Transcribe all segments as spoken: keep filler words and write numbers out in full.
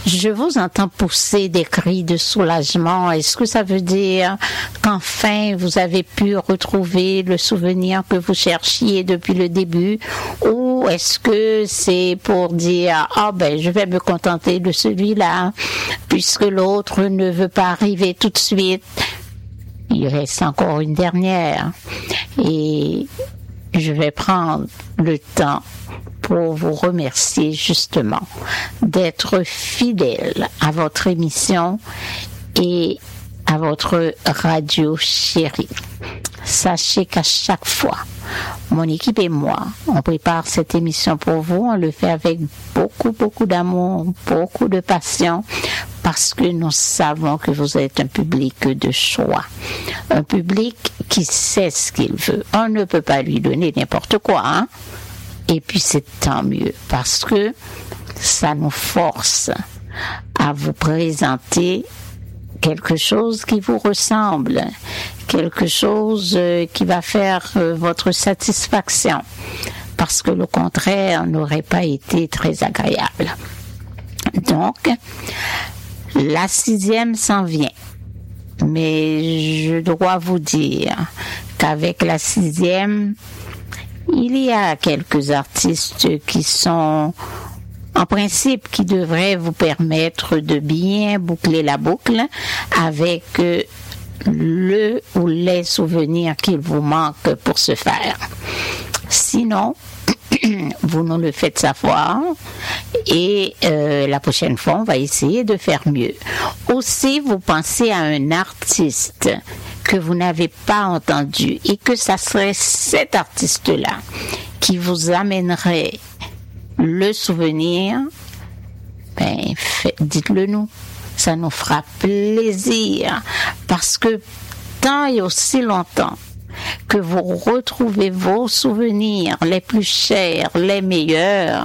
Je vous entends pousser des cris de soulagement. Est-ce que ça veut dire qu'enfin vous avez pu retrouver le souvenir que vous cherchiez depuis le début? Ou est-ce que c'est pour dire, ah ben je vais me contenter de celui-là puisque l'autre ne veut pas arriver tout de suite? Il reste encore une dernière et je vais prendre le temps pour vous remercier justement d'être fidèle à votre émission et à votre radio chérie. Sachez qu'à chaque fois, mon équipe et moi, on prépare cette émission pour vous. On le fait avec beaucoup, beaucoup d'amour, beaucoup de passion, parce que nous savons que vous êtes un public de choix. Un public qui sait ce qu'il veut. On ne peut pas lui donner n'importe quoi, hein? Et puis c'est tant mieux, parce que ça nous force à vous présenter quelque chose qui vous ressemble, quelque chose euh, qui va faire euh, votre satisfaction, parce que le contraire n'aurait pas été très agréable. Donc, la sixième s'en vient, mais je dois vous dire qu'avec la sixième, il y a quelques artistes qui sont en principe qui devrait vous permettre de bien boucler la boucle avec euh, le ou les souvenirs qu'il vous manque pour ce faire. Sinon, vous nous le faites savoir et euh, la prochaine fois, on va essayer de faire mieux. Aussi, vous pensez à un artiste que vous n'avez pas entendu et que ça serait cet artiste-là qui vous amènerait le souvenir, ben, fait, dites-le nous. Ça nous fera plaisir parce que tant et aussi longtemps que vous retrouvez vos souvenirs les plus chers, les meilleurs,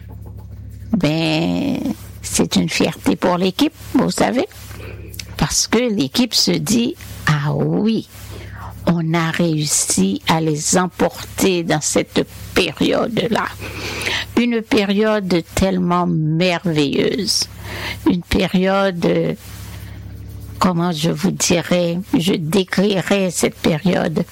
ben, c'est une fierté pour l'équipe, vous savez, parce que l'équipe se dit, ah oui, on a réussi à les emporter dans cette période-là. Une période tellement merveilleuse. Une période, comment je vous dirais, je décrirais cette période.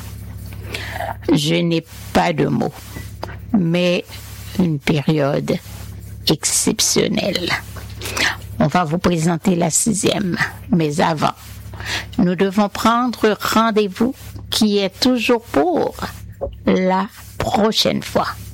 Je n'ai pas de mots, mais une période exceptionnelle. On va vous présenter la sixième, mais avant, nous devons prendre rendez-vous qui est toujours pour la prochaine fois.